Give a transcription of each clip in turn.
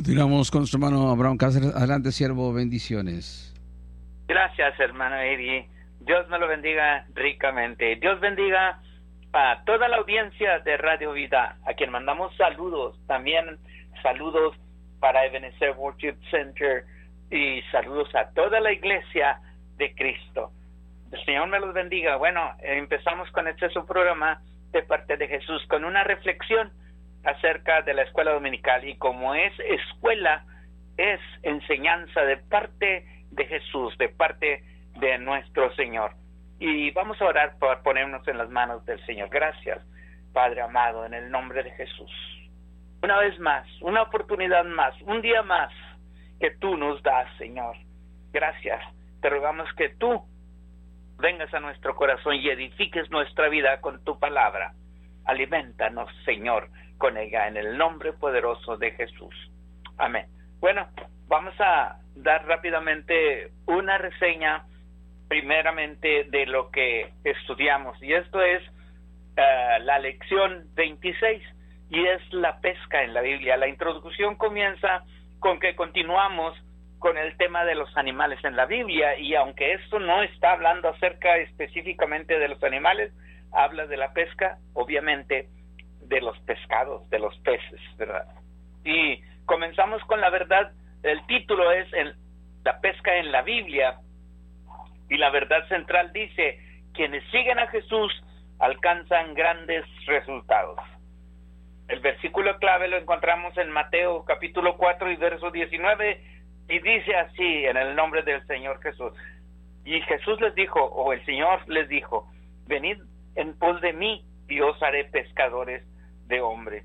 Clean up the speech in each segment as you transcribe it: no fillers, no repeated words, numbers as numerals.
Continuamos con nuestro hermano Abraham Cáceres. Adelante, siervo, bendiciones. Gracias, hermano Eddie. Dios me lo bendiga ricamente. Dios bendiga a toda la audiencia de Radio Vida, a quien mandamos saludos. También saludos para Ebenezer Worship Center y saludos a toda la iglesia de Cristo. El Señor me los bendiga. Bueno, empezamos con su programa de parte de Jesús con una reflexión acerca de la escuela dominical, y como es escuela, es enseñanza de parte de Jesús, de parte de nuestro Señor. Y vamos a orar por ponernos en las manos del Señor. Gracias, Padre amado, en el nombre de Jesús. Una vez más, una oportunidad más, un día más que tú nos das, Señor. Gracias. Te rogamos que tú vengas a nuestro corazón y edifiques nuestra vida con tu palabra. Aliméntanos, Señor, con ella, en el nombre poderoso de Jesús. Amén. Bueno, vamos a dar rápidamente una reseña, primeramente, de lo que estudiamos. Y esto es la lección 26, y es la pesca en la Biblia. La introducción comienza con que continuamos con el tema de los animales en la Biblia, y aunque esto no está hablando acerca específicamente de los animales, habla de la pesca, obviamente, de los pescados, de los peces, ¿verdad? Y comenzamos con la verdad. El título es la pesca en la Biblia, y la verdad central dice: quienes siguen a Jesús alcanzan grandes resultados. El versículo clave lo encontramos en Mateo capítulo 4 y verso 19, y dice así, en el nombre del Señor Jesús: y Jesús les dijo, o el Señor les dijo, venid en pos de mí y os haré pescadores de hombres.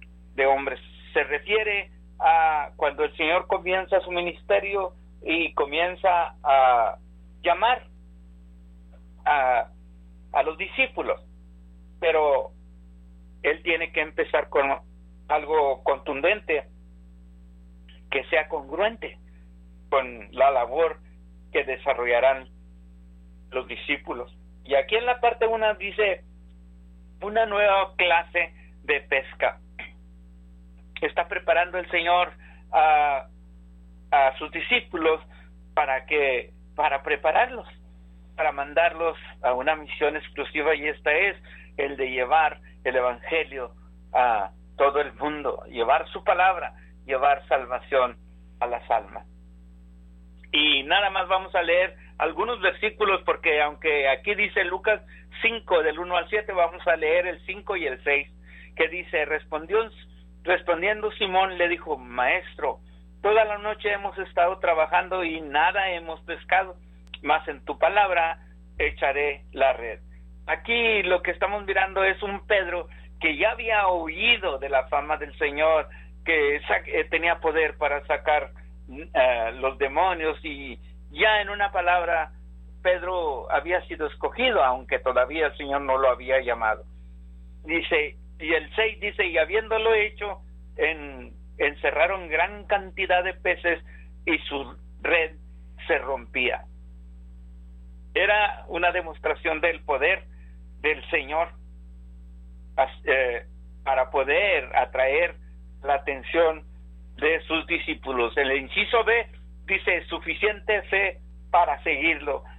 Se refiere a cuando el Señor comienza su ministerio y comienza a llamar a los discípulos, pero Él tiene que empezar con algo contundente, que sea congruente con la labor que desarrollarán los discípulos. Y aquí en la parte 1 dice una nueva clase de pesca. Está preparando el Señor a sus discípulos para prepararlos, para mandarlos a una misión exclusiva, y esta es el de llevar el evangelio a todo el mundo, llevar su palabra, llevar salvación a las almas. Y nada más vamos a leer algunos versículos, porque aunque aquí dice Lucas 5 del 1 al 7, vamos a leer el 5 y el 6, que dice: respondiendo Simón le dijo, Maestro, toda la noche hemos estado trabajando y nada hemos pescado, mas en tu palabra echaré la red. Aquí lo que estamos mirando es un Pedro que ya había oído de la fama del Señor, que tenía poder para sacar los demonios, y ya en una palabra Pedro había sido escogido, aunque todavía el Señor no lo había llamado. Dice, y el 6 dice: y habiéndolo hecho, encerraron gran cantidad de peces y su red se rompía. Era una demostración del poder del Señor para poder atraer la atención de sus discípulos. El inciso B dice: suficiente fe para seguirlo.